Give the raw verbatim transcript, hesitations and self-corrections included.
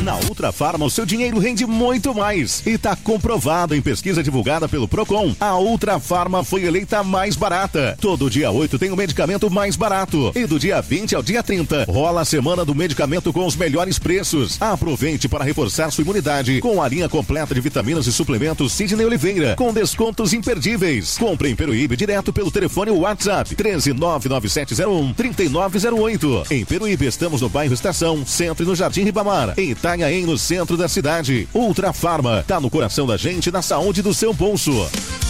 Na Ultra Farma, o seu dinheiro rende muito mais. E tá comprovado em pesquisa divulgada pelo Procon. A Ultra Farma foi eleita a mais barata. Todo dia oito tem o medicamento mais barato. E do dia vinte ao dia trinta, rola a semana do medicamento com os melhores preços. Aproveite para reforçar sua imunidade com a linha completa de vitaminas e suplementos Sidney Oliveira, com descontos imperdíveis. Compre em Peruíbe direto pelo telefone WhatsApp treze nove nove sete zero um três nove zero oito. Em Peruíbe estamos no bairro Estação, Centro e no Jardim Ribamar. Em Itanhaém, no centro da cidade. Ultra Farma, tá no coração da gente, na saúde do seu bolso.